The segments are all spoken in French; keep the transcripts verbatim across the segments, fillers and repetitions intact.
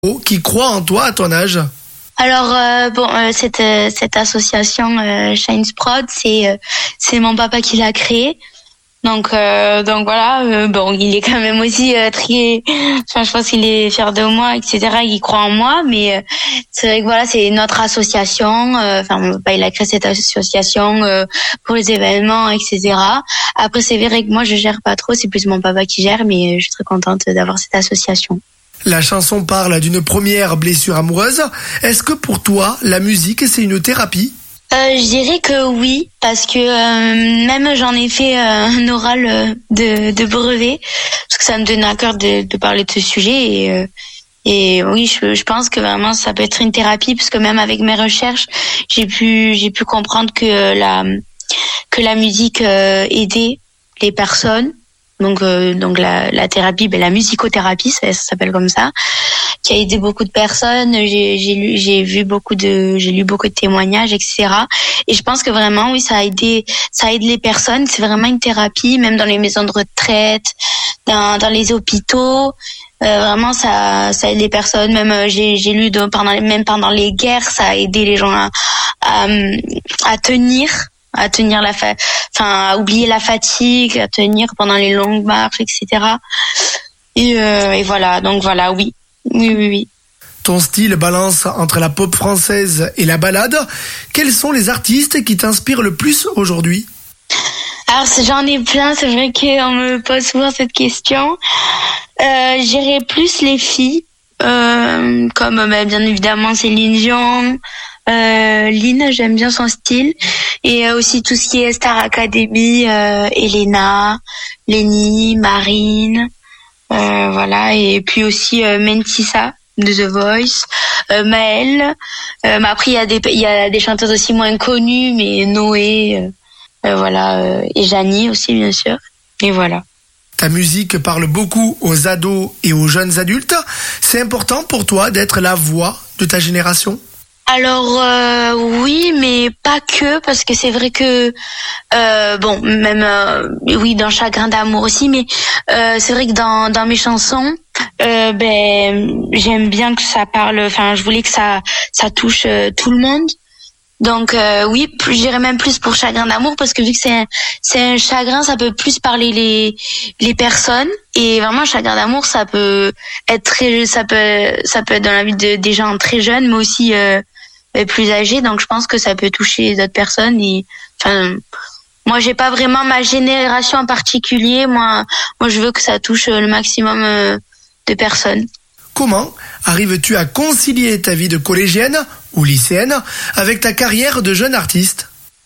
qui croient en toi à ton âge? Alors euh, bon, euh, cette euh, cette association euh, Shine Prod, c'est euh, c'est mon papa qui l'a créée. Donc euh, donc voilà, euh, bon, il est quand même aussi euh, très, enfin je pense qu'il est fier de moi, et cetera. Il croit en moi, mais euh, c'est vrai que voilà, c'est notre association. Euh, enfin mon papa il a créé cette association euh, pour les événements, et cetera. Après c'est vrai que moi je gère pas trop, c'est plus mon papa qui gère, mais je suis très contente d'avoir cette association. La chanson parle d'une première blessure amoureuse. Est-ce que pour toi, la musique, c'est une thérapie? Euh, je dirais que oui, parce que euh, même j'en ai fait euh, un oral euh, de, de brevet, parce que ça me donne à cœur de, de parler de ce sujet. Et, euh, et oui, je, je pense que vraiment ça peut être une thérapie, parce que même avec mes recherches, j'ai pu j'ai pu comprendre que la que la musique euh, aidait les personnes. Donc, euh, donc la, la thérapie, ben la musicothérapie, ça, ça s'appelle comme ça, qui a aidé beaucoup de personnes. J'ai, j'ai lu, j'ai vu beaucoup de, j'ai lu beaucoup de témoignages, et cetera. Et je pense que vraiment, oui, ça a aidé, ça aide les personnes. C'est vraiment une thérapie, même dans les maisons de retraite, dans, dans les hôpitaux. Euh, vraiment, ça, ça aide les personnes. Même euh, j'ai, j'ai lu de, pendant, même pendant les guerres, ça a aidé les gens à, à, à tenir. à tenir la fa- enfin à oublier la fatigue, à tenir pendant les longues marches, et cetera. Et, euh, et voilà, donc voilà, oui, oui, oui, oui. Ton style balance entre la pop française et la ballade. Quels sont les artistes qui t'inspirent le plus aujourd'hui? Alors j'en ai plein, c'est vrai qu'on me pose souvent cette question. Euh, j'irais plus les filles, euh, comme bah, bien évidemment Céline Dion. Euh, Lynn, j'aime bien son style, et euh, aussi tout ce qui est Star Academy, euh, Elena, Lenny, Marine, euh, voilà, et puis aussi euh, Mentissa de The Voice, euh, Maëlle. Euh, mais après il y a des il y a des chanteuses aussi moins connues, mais Noé, euh, euh, voilà, euh, et Janie aussi bien sûr. Et voilà. Ta musique parle beaucoup aux ados et aux jeunes adultes. C'est important pour toi d'être la voix de ta génération? Alors euh, oui, mais pas que, parce que c'est vrai que euh, bon, même euh, oui, dans Chagrin d'amour aussi, mais euh, c'est vrai que dans dans mes chansons, euh, ben j'aime bien que ça parle. Enfin, je voulais que ça ça touche euh, tout le monde. Donc euh, oui, plus, j'irais même plus pour Chagrin d'amour, parce que vu que c'est un, c'est un chagrin, ça peut plus parler les les personnes. Et vraiment, Chagrin d'amour, ça peut être très, ça peut ça peut être dans la vie de des gens très jeunes, mais aussi euh, plus âgés. Donc je pense que ça peut toucher d'autres personnes. Et enfin, moi j'ai pas vraiment ma génération en particulier. Moi, moi je veux que ça touche le maximum euh, de personnes. Comment arrives-tu à concilier ta vie de collégienne ou lycéenne avec ta carrière de jeune artiste?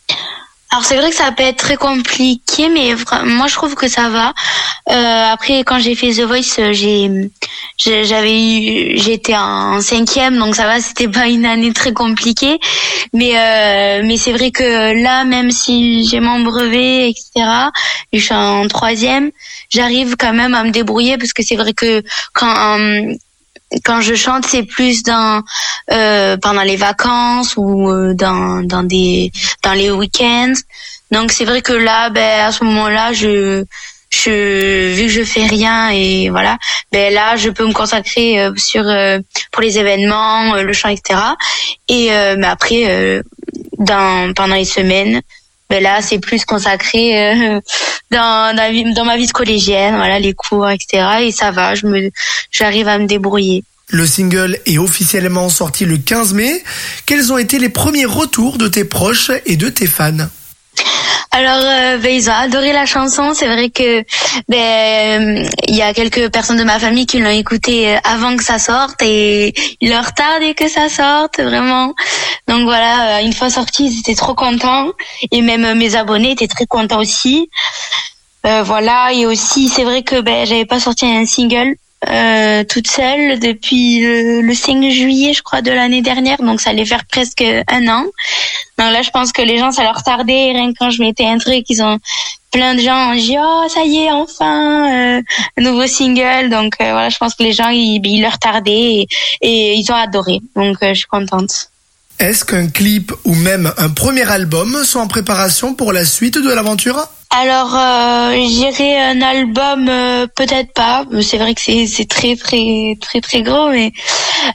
Alors c'est vrai que ça peut être très compliqué, mais moi je trouve que ça va. Euh, après quand j'ai fait The Voice, j'ai, j'ai j'avais eu, j'étais en cinquième, donc ça va, c'était pas une année très compliquée. Mais euh, mais c'est vrai que là, même si j'ai mon brevet, et cetera, je suis en troisième, j'arrive quand même à me débrouiller, parce que c'est vrai que quand euh, quand je chante, c'est plus dans euh, pendant les vacances ou euh, dans dans des dans les week-ends. Donc c'est vrai que là, ben à ce moment-là, je je vu que je fais rien, et voilà, ben là je peux me consacrer euh, sur euh, pour les événements, euh, le chant, et cetera. Et euh, mais après euh, dans pendant les semaines, ben là c'est plus consacré euh, dans, dans dans ma vie de collégienne, voilà, les cours, et cetera. Et ça va, je me j'arrive à me débrouiller. Le single est officiellement sorti le quinze mai. Quels ont été les premiers retours de tes proches et de tes fans? Alors, euh, ben, ils ont adoré la chanson. C'est vrai que ben il y a quelques personnes de ma famille qui l'ont écoutée avant que ça sorte, et il leur tardait que ça sorte, vraiment. Donc voilà, une fois sorti, ils étaient trop contents, et même mes abonnés étaient très contents aussi. Euh, voilà, et aussi c'est vrai que ben j'avais pas sorti un single euh, toute seule depuis le, le cinq juillet, je crois, de l'année dernière, donc ça allait faire presque un an. Donc là, je pense que les gens, ça leur tardait. Rien que quand je mettais un truc, ils ont plein de gens ont dit oh ça y est, enfin euh, un nouveau single. Donc euh, voilà, je pense que les gens ils, ils leur tardaient, et, et ils ont adoré. Donc euh, je suis contente. Est-ce qu'un clip ou même un premier album sont en préparation pour la suite de l'aventure ? Alors, euh, je dirais un album, euh, peut-être pas. C'est vrai que c'est c'est très très très très gros, mais